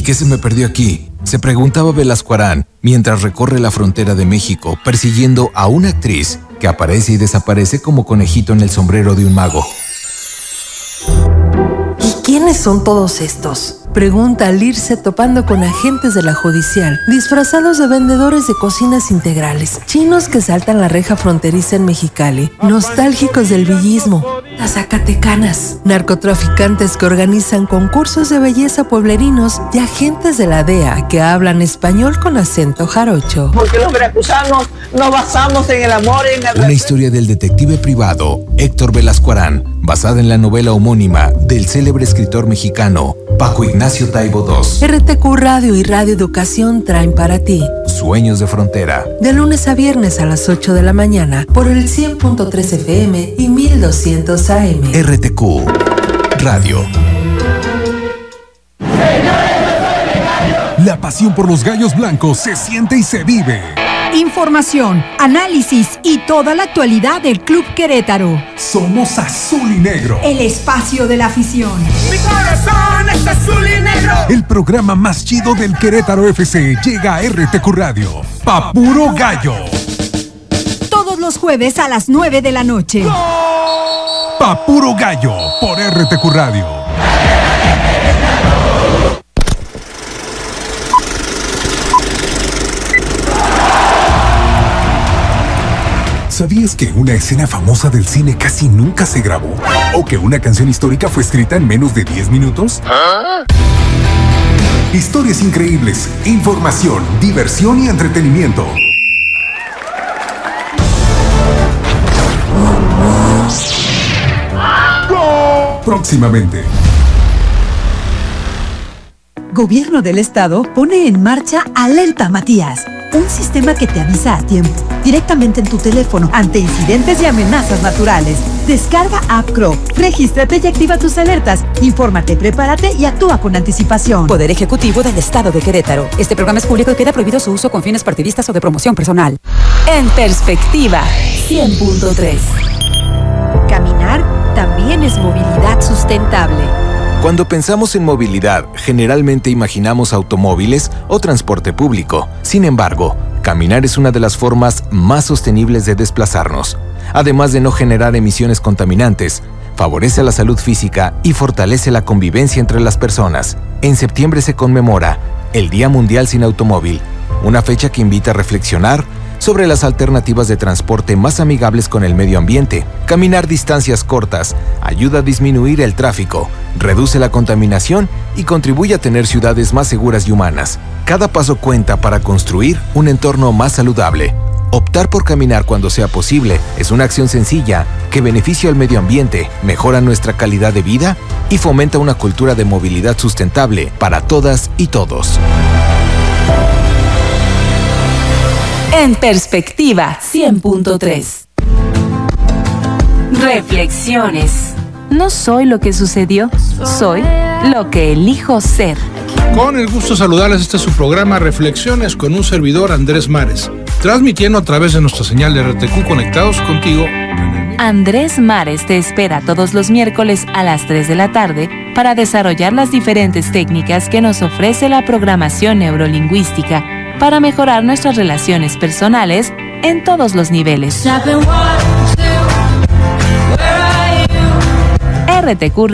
qué se me perdió aquí?, se preguntaba Velasco Arán mientras recorre la frontera de México persiguiendo a una actriz que aparece y desaparece como conejito en el sombrero de un mago. ¿Y quiénes son todos estos?, pregunta al irse topando con agentes de la judicial, disfrazados de vendedores de cocinas integrales, chinos que saltan la reja fronteriza en Mexicali, nostálgicos del villismo, las zacatecanas, narcotraficantes que organizan concursos de belleza pueblerinos y agentes de la DEA que hablan español con acento jarocho. Porque los veracruzanos nos basamos en el amor y en el... Una historia del detective privado Héctor Velasco Arán, basada en la novela homónima del célebre escritor mexicano Paco Ignacio Taibo II. RTQ Radio y Radio Educación traen para ti Sueños de Frontera. De lunes a viernes a las 8 de la mañana por el 100.3 FM y 1200 AM. RTQ Radio. La pasión por los gallos blancos se siente y se vive. Información, análisis y toda la actualidad del Club Querétaro. Somos Azul y Negro. El espacio de la afición. Mi corazón es azul y negro. El programa más chido del Querétaro FC llega a RTQ Radio. Pa' puro gallo. Todos los jueves a las 9 de la noche. Pa' puro gallo por RTQ Radio. ¿Sabías que una escena famosa del cine casi nunca se grabó? ¿O que una canción histórica fue escrita en menos de 10 minutos? Historias increíbles, información, diversión y entretenimiento. Próximamente. Gobierno del Estado pone en marcha Alerta Matías, un sistema que te avisa a tiempo, directamente en tu teléfono, ante incidentes y amenazas naturales. Descarga App Crow, regístrate y activa tus alertas. Infórmate, prepárate y actúa con anticipación. Poder Ejecutivo del Estado de Querétaro. Este programa es público y queda prohibido su uso con fines partidistas o de promoción personal. En Perspectiva 100.3. Caminar también es movilidad sustentable. Cuando pensamos en movilidad, generalmente imaginamos automóviles o transporte público. Sin embargo, caminar es una de las formas más sostenibles de desplazarnos. Además de no generar emisiones contaminantes, favorece la salud física y fortalece la convivencia entre las personas. En septiembre se conmemora el Día Mundial sin Automóvil, una fecha que invita a reflexionar sobre las alternativas de transporte más amigables con el medio ambiente. Caminar distancias cortas ayuda a disminuir el tráfico, reduce la contaminación y contribuye a tener ciudades más seguras y humanas. Cada paso cuenta para construir un entorno más saludable. Optar por caminar cuando sea posible es una acción sencilla que beneficia al medio ambiente, mejora nuestra calidad de vida y fomenta una cultura de movilidad sustentable para todas y todos. En Perspectiva 100.3. Reflexiones. No soy lo que sucedió, soy lo que elijo ser. Con el gusto de saludarles, este es su programa Reflexiones con un servidor, Andrés Mares, transmitiendo a través de nuestra señal de RTQ Conectados Contigo. Andrés Mares te espera todos los miércoles a las 3 de la tarde para desarrollar las diferentes técnicas que nos ofrece la programación neurolingüística para mejorar nuestras relaciones personales en todos los niveles. RTQ